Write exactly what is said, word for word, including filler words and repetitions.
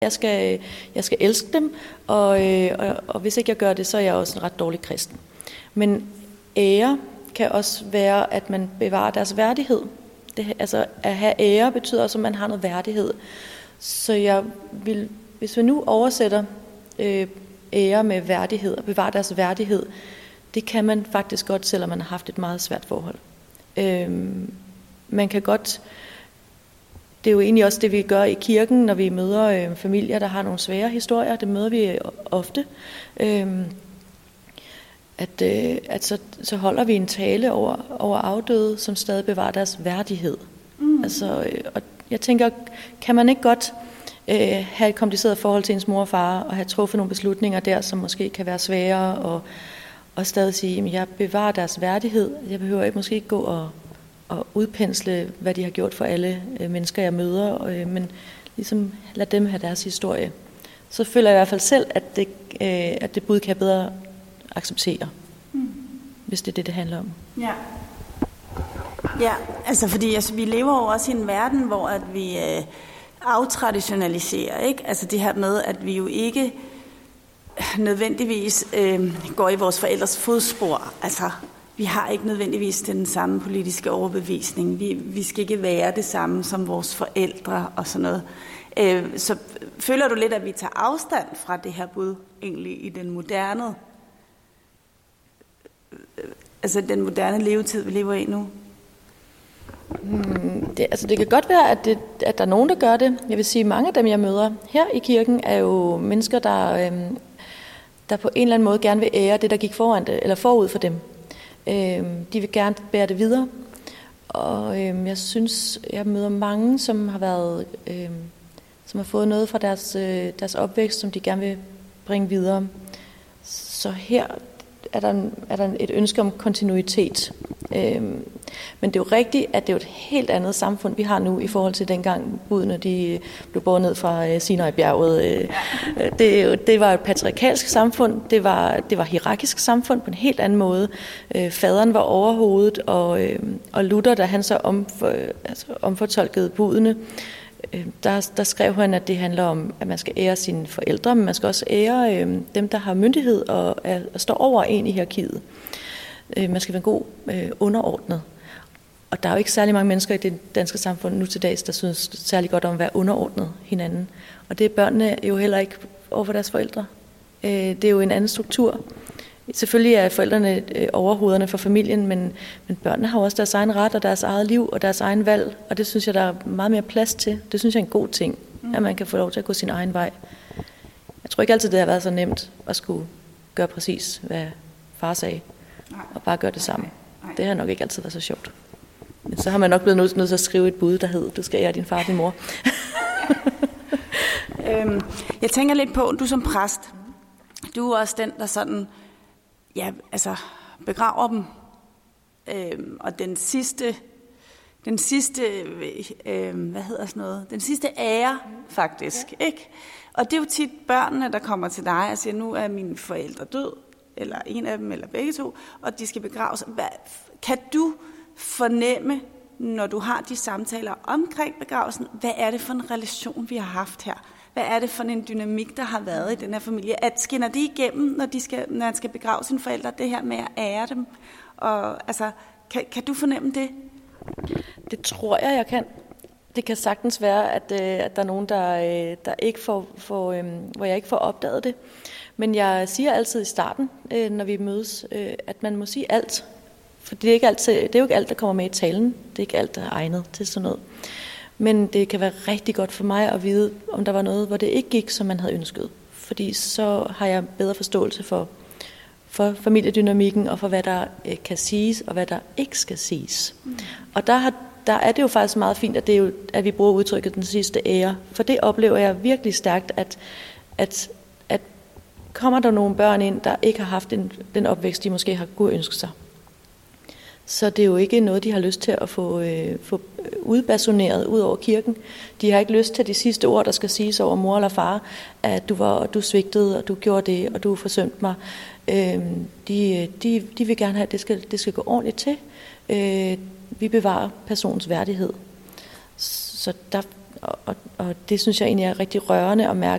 Jeg skal, jeg skal elske dem, og, øh, og, og hvis ikke jeg gør det, så er jeg også en ret dårlig kristen. Men ære kan også være, at man bevarer deres værdighed. Det, altså at have ære betyder også, at man har noget værdighed. Så jeg vil, hvis vi nu oversætter øh, ære med værdighed og bevarer deres værdighed, det kan man faktisk godt, selvom man har haft et meget svært forhold. Øh, man kan godt, det er jo egentlig også det, vi gør i kirken, når vi møder øh, familier, der har nogle svære historier. Det møder vi ofte. Øh, at, øh, at så, så holder vi en tale over, over afdøde, som stadig bevarer deres værdighed. Mm. Altså, øh, og jeg tænker, kan man ikke godt øh, have et kompliceret forhold til ens mor og far, og have truffet nogle beslutninger der, som måske kan være svære, og, og stadig sige, at jeg bevarer deres værdighed. Jeg behøver ikke måske ikke gå og, og udpensle, hvad de har gjort for alle øh, mennesker, jeg møder, øh, men ligesom lad dem have deres historie. Så føler jeg i hvert fald selv, at det, øh, at det bud kan jeg bedre acceptere, mm. hvis det er det, det handler om. Ja. Ja, altså fordi altså, vi lever jo også i en verden, hvor at vi øh, aftraditionaliserer, ikke? Altså det her med, at vi jo ikke nødvendigvis øh, går i vores forældres fodspor. Altså vi har ikke nødvendigvis den samme politiske overbevisning. Vi, vi skal ikke være det samme som vores forældre og sådan noget. Øh, så føler du lidt, at vi tager afstand fra det her bud egentlig i den moderne, øh, altså den moderne levetid, vi lever i nu? Det, altså det kan godt være, at, det, at der er nogen, der gør det. Jeg vil sige, at mange af dem, jeg møder her i kirken, er jo mennesker, der, øhm, der på en eller anden måde gerne vil ære det, der gik foran det, eller forud for dem. Øhm, de vil gerne bære det videre. Og øhm, jeg synes, jeg møder mange, som har været, øhm, som har fået noget fra deres, øh, deres opvækst, som de gerne vil bringe videre. Så her er der, er der et ønske om kontinuitet. Øhm, men det er jo rigtigt, at det er et helt andet samfund, vi har nu, i forhold til dengang budene de blev båret ned fra øh, Sinai-bjerget. Øh, det, det var et patriarkalsk samfund, det var, det var hierarkisk samfund på en helt anden måde. Øh, faderen var overhovedet, og, øh, og Luther, da han så omfor, altså, omfortolkede budene, øh, der, der skrev han, at det handler om, at man skal ære sine forældre, men man skal også ære øh, dem, der har myndighed og, er, og står over en i hierarkiet. Øh, man skal være en god øh, underordnet. Og der er jo ikke særlig mange mennesker i det danske samfund nu til dags, der synes særlig godt om at være underordnet hinanden. Og det er børnene jo heller ikke over for deres forældre. Øh, det er jo en anden struktur. Selvfølgelig er forældrene øh, overhovederne for familien, men, men børnene har også deres egen ret og deres eget liv og deres egen valg. Og det synes jeg, der er meget mere plads til. Det synes jeg er en god ting, mm. at man kan få lov til at gå sin egen vej. Jeg tror ikke altid, det har været så nemt at skulle gøre præcis, hvad far sagde. Nej. Og bare gøre det samme. Nej. Det har nok ikke altid været så sjovt. Men så har man nok blevet nødt, nødt til at skrive et bud, der hedder, du skal ære din far og din mor. øhm, jeg tænker lidt på, du som præst, du er også den, der sådan, ja, altså begraver dem. Øhm, og den sidste, den sidste, øh, hvad hedder sådan noget, den sidste ære faktisk, ja. Ikke? Og det er jo tit børnene, der kommer til dig og siger, nu er mine forældre død, eller en af dem, eller begge to, og de skal begraves. Hvad, kan du fornemme, når du har de samtaler omkring begravelsen, hvad er det for en relation, vi har haft her? Hvad er det for en dynamik, der har været i den her familie? At skinner de igennem, når, de skal, når man skal begrave sine forældre, det her med at ære dem? Og, altså, kan, kan du fornemme det? Det tror jeg, jeg kan. Det kan sagtens være, at, øh, at der er nogen, der, øh, der ikke får, får, øh, hvor jeg ikke får opdaget det. Men jeg siger altid i starten, øh, når vi mødes, øh, at man må sige alt. For det er, ikke altid, det er jo ikke alt, der kommer med i talen. Det er ikke alt, der er egnet til sådan noget. Men det kan være rigtig godt for mig at vide, om der var noget, hvor det ikke gik, som man havde ønsket. Fordi så har jeg bedre forståelse for, for familiedynamikken, og for hvad der øh, kan siges, og hvad der ikke skal siges. Mm. Og der, har, der er det jo faktisk meget fint, at, det er jo, at vi bruger udtrykket den sidste ære. For det oplever jeg virkelig stærkt, at, at, at kommer der nogle børn ind, der ikke har haft den, den opvækst, de måske har kunne ønske sig. Så det er jo ikke noget, de har lyst til at få, øh, få udbasuneret ud over kirken. De har ikke lyst til de sidste ord, der skal siges over mor eller far, at du var, du svigtede, og du gjorde det, og du forsømte mig. Øh, de, de, de vil gerne have, at det skal, det skal gå ordentligt til. Øh, vi bevarer persons værdighed. Så der, og, og det synes jeg egentlig er rigtig rørende at mærke,